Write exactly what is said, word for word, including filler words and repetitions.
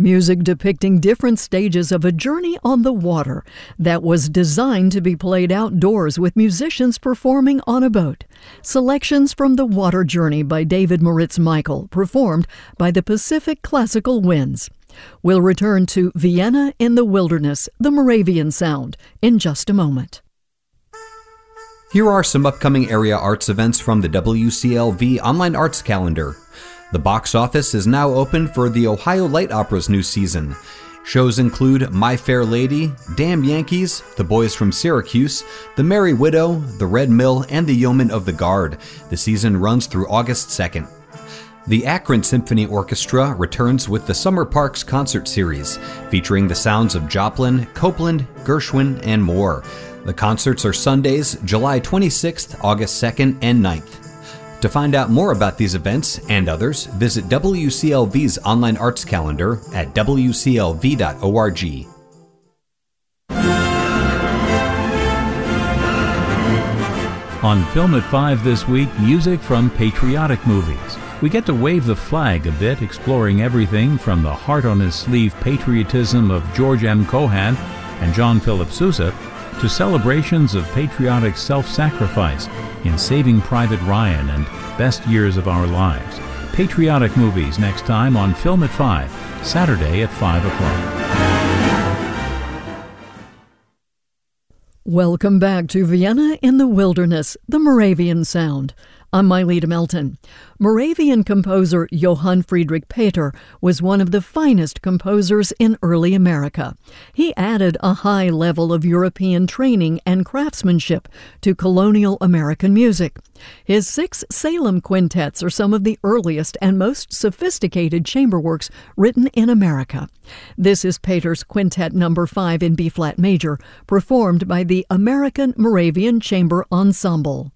music depicting different stages of a journey on the water that was designed to be played outdoors with musicians performing on a boat. Selections from The Water Journey by David Moritz Michael, performed by the Pacific Classical Winds. We'll return to Vienna in the Wilderness, the Moravian Sound, in just a moment. Here are some upcoming area arts events from the W C L V Online Arts Calendar. The box office is now open for the Ohio Light Opera's new season. Shows include My Fair Lady, Damn Yankees, The Boys from Syracuse, The Merry Widow, The Red Mill, and The Yeomen of the Guard. The season runs through August second. The Akron Symphony Orchestra returns with the Summer Parks Concert Series, featuring the sounds of Joplin, Copeland, Gershwin, and more. The concerts are Sundays, July twenty-sixth, August second, and ninth. To find out more about these events and others, visit W C L V's online arts calendar at W C L V dot org. On Film at five this week, music from patriotic movies. We get to wave the flag a bit, exploring everything from the heart-on-his-sleeve patriotism of George M. Cohan and John Philip Sousa to celebrations of patriotic self-sacrifice in Saving Private Ryan and Best Years of Our Lives. Patriotic movies next time on Film at five, Saturday at five o'clock. Welcome back to Vienna in the Wilderness, the Moravian Sound. I'm Myleta Melton. Moravian composer Johann Friedrich Peter was one of the finest composers in early America. He added a high level of European training and craftsmanship to colonial American music. His six Salem quintets are some of the earliest and most sophisticated chamber works written in America. This is Peter's Quintet Number five in B-flat major, performed by the American Moravian Chamber Ensemble.